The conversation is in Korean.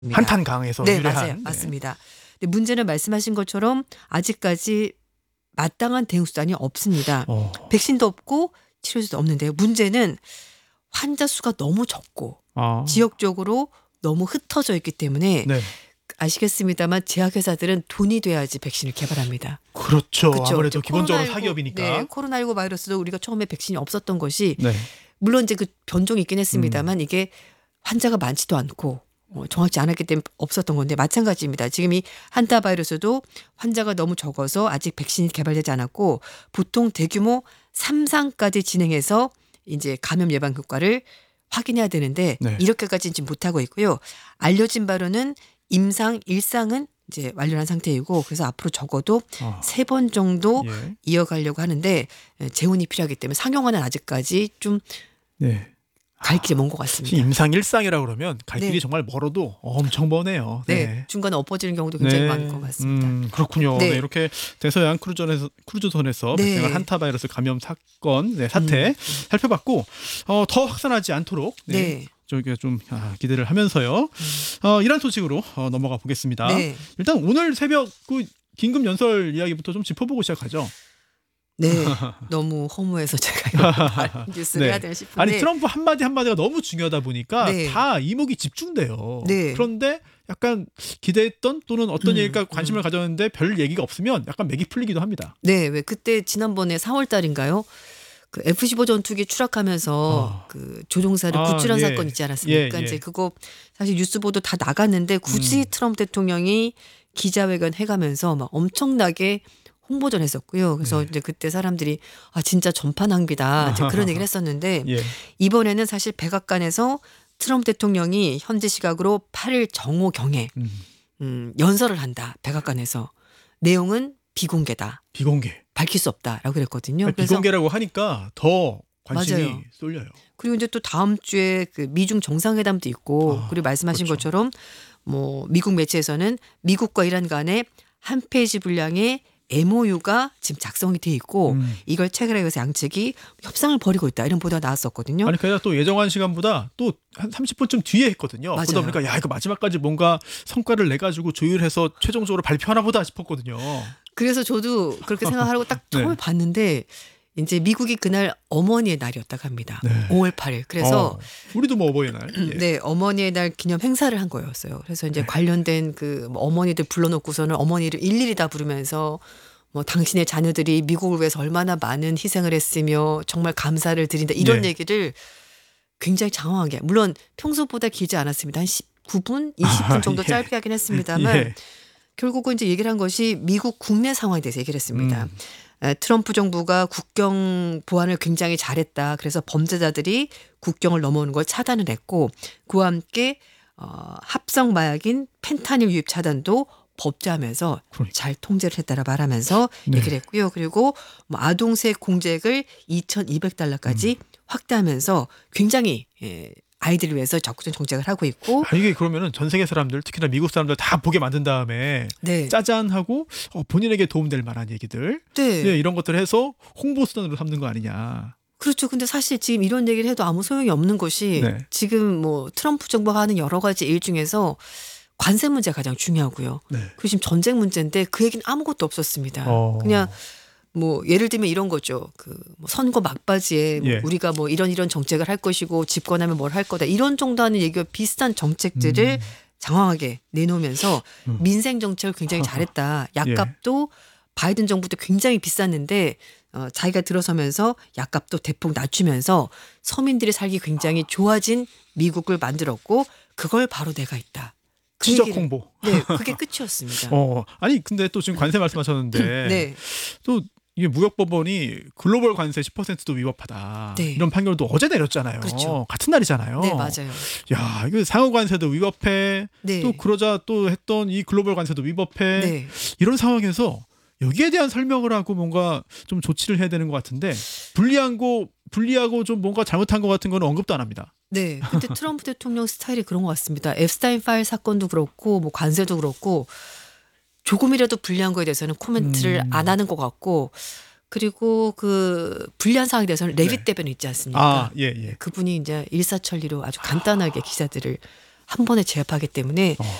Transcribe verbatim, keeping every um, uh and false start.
한탄강에서 네, 유래한. 맞아요. 네. 맞습니다. 근데 문제는 말씀하신 것처럼 아직까지 마땅한 대응 수단이 없습니다. 어. 백신도 없고 치료제도 없는데요. 문제는 환자 수가 너무 적고 아. 지역적으로 너무 흩어져 있기 때문에 네. 아시겠습니다만 제약회사들은 돈이 돼야지 백신을 개발합니다. 그렇죠. 그쵸? 아무래도 이제 기본적으로 코로나십구 사기업이니까. 네, 코로나십구 바이러스도 우리가 처음에 백신이 없었던 것이 네. 물론 이제 그 변종이 있긴 했습니다만 음. 이게 환자가 많지도 않고 어, 정확지 않았기 때문에 없었던 건데 마찬가지입니다. 지금 이 한타 바이러스도 환자가 너무 적어서 아직 백신이 개발되지 않았고 보통 대규모 삼 상까지 진행해서 이제 감염 예방 효과를 확인해야 되는데 네. 이렇게까지는 지금 못하고 있고요. 알려진 바로는 임상 일 상은 이제 완료한 상태이고 그래서 앞으로 적어도 아. 세 번 정도 예. 이어가려고 하는데 재원이 필요하기 때문에 상용화는 아직까지 좀 갈 네. 길이 먼 것 같습니다. 임상 일상이라고 그러면 갈 길이 네. 정말 멀어도 엄청 머네요. 네. 네. 중간에 엎어지는 경우도 굉장히 네. 많은 것 같습니다. 음, 그렇군요. 네. 네. 이렇게 대서양 크루즈선에서, 크루즈선에서 네. 발생한 한타 바이러스 감염 사건, 네, 사태 음. 살펴봤고 어, 더 확산하지 않도록 네. 네. 저희가 좀 아, 기대를 하면서요. 어, 이란 소식으로 어, 넘어가 보겠습니다. 네. 일단 오늘 새벽 그 긴급 연설 이야기부터 좀 짚어보고 시작하죠. 네. 너무 허무해서 제가 뉴스를 네. 해야 되나 싶은데. 아니 트럼프 한마디 한마디가 너무 중요하다 보니까 네. 다 이목이 집중돼요. 네. 그런데 약간 기대했던 또는 어떤 음, 얘기가 관심을 음. 가졌는데 별 얘기가 없으면 약간 맥이 풀리기도 합니다. 네. 왜 그때 지난번에 사월 달인가요? 그 에프 십오 전투기 추락하면서 아. 그 조종사를 아, 구출한 예. 사건 있지 않았습니까? 예, 예. 이제 그거 사실 뉴스 보도 다 나갔는데 굳이 음. 트럼프 대통령이 기자회견 해가면서 막 엄청나게 홍보전 했었고요. 그래서 네. 이제 그때 사람들이 아 진짜 전파 낭비다 이제 그런 얘기를 했었는데 예. 이번에는 사실 백악관에서 트럼프 대통령이 현지 시각으로 팔 일 정오경에 음. 음, 연설을 한다. 백악관에서. 내용은 비공개다. 비공개. 밝힐 수 없다라고 그랬거든요. 아니, 그래서 비공개라고 하니까 더 관심이 맞아요. 쏠려요. 그리고 이제 또 다음 주에 그 미중 정상회담도 있고 아, 그리고 말씀하신 그렇죠. 것처럼 뭐 미국 매체에서는 미국과 이란 간에 한 페이지 분량의 엠오유가 지금 작성이 돼 있고 음. 이걸 체결하기 위해서 양측이 협상을 벌이고 있다 이런 보도가 나왔었거든요. 아니 그냥 또 예정한 시간보다 또 한 삼십 분쯤 뒤에 했거든요. 맞아요. 그러다 보니까 야 이거 마지막까지 뭔가 성과를 내 가지고 조율해서 최종적으로 발표하나 보다 싶었거든요. 그래서 저도 그렇게 생각하고 딱 네. 처음에 봤는데 이제 미국이 그날 어머니의 날이었다고 합니다. 네. 오월 팔일. 그래서 어, 우리도 뭐 어버이날. 예. 네, 어머니의 날 기념 행사를 한 거였어요. 그래서 이제 네. 관련된 그뭐 어머니들 불러놓고서는 어머니를 일일이 다 부르면서 뭐 당신의 자녀들이 미국을 위해서 얼마나 많은 희생을 했으며 정말 감사를 드린다 이런 네. 얘기를 굉장히 장황하게 물론 평소보다 길지 않았습니다. 한 십구 분, 이십 분 정도 예. 짧게 하긴 했습니다만 예. 결국은 이제 얘기를 한 것이 미국 국내 상황에 대해서 얘기를 했습니다. 음. 에, 트럼프 정부가 국경 보안을 굉장히 잘했다. 그래서 범죄자들이 국경을 넘어오는 걸 차단을 했고 그와 함께 어, 합성 마약인 펜타닐 유입 차단도 법제하면서 그러니까. 잘 통제를 했다라 말하면서 네. 얘기를 했고요. 그리고 뭐 아동세 공제액을 이천이백 달러까지 음. 확대하면서 굉장히 예, 아이들을 위해서 적극적인 정책을 하고 있고 아, 이게 그러면은 전 세계 사람들 특히나 미국 사람들 다 보게 만든 다음에 네. 짜잔하고 어, 본인에게 도움될 만한 얘기들 네. 네, 이런 것들을 해서 홍보 수단으로 삼는 거 아니냐. 그렇죠. 근데 사실 지금 이런 얘기를 해도 아무 소용이 없는 것이 네. 지금 뭐 트럼프 정부가 하는 여러 가지 일 중에서 관세 문제가 가장 중요하고요. 네. 그리고 지금 전쟁 문제인데 그 얘기는 아무것도 없었습니다. 어. 그냥 뭐 예를 들면 이런 거죠. 그뭐 선거 막바지에 뭐 예. 우리가 뭐 이런 이런 정책을 할 것이고 집권하면 뭘 할 거다 이런 정도 하는 얘기와 비슷한 정책들을 음. 장황하게 내놓으면서 음. 민생 정책을 굉장히 잘했다. 약값도 바이든 정부 때 굉장히 비쌌는데 어, 자기가 들어서면서 약값도 대폭 낮추면서 서민들이 살기 굉장히 좋아진 미국을 만들었고 그걸 바로 내가 있다. 그 지적 얘기를- 홍보. 네, 그게 끝이었습니다. 어, 아니 근데 또 지금 관세 말씀하셨는데 네, 또 이게 무역법원이 글로벌 관세 십 퍼센트도 위법하다. 네. 이런 판결도 어제 내렸잖아요. 그렇죠. 같은 날이잖아요. 네 맞아요. 야, 이거 상호 관세도 위법해. 네, 또 그러자 또 했던 이 글로벌 관세도 위법해. 네. 이런 상황에서 여기에 대한 설명을 하고 뭔가 좀 조치를 해야 되는 것 같은데 불리한 거 불리하고 좀 뭔가 잘못한 것 같은 거는 언급도 안 합니다. 네, 근데 트럼프 대통령 스타일이 그런 것 같습니다. 앱스타인 파일 사건도 그렇고 뭐 관세도 그렇고 조금이라도 불리한 거에 대해서는 코멘트를 음. 안 하는 것 같고 그리고 그 불리한 상황에 대해서는 레빗 네. 대변인 있지 않습니까? 아, 예, 예. 그분이 이제 일사천리로 아주 간단하게 기사들을 한 번에 제압하기 때문에 어.